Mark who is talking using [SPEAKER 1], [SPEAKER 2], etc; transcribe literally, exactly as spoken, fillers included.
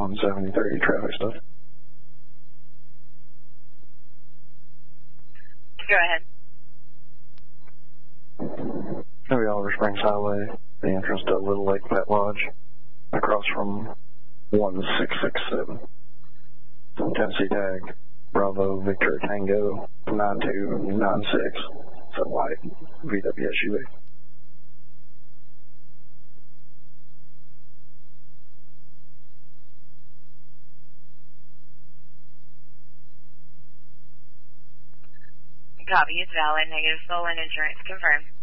[SPEAKER 1] one seventy thirty traffic stuff.
[SPEAKER 2] Go ahead.
[SPEAKER 1] Maybe Oliver Springs Highway, the entrance to Little Lake Pet Lodge, across from one six six seven. Tennessee tag, Bravo Victor Tango nine two nine six. It's a white V W S U V.
[SPEAKER 2] Copy, it's valid, negative stolen insurance confirmed.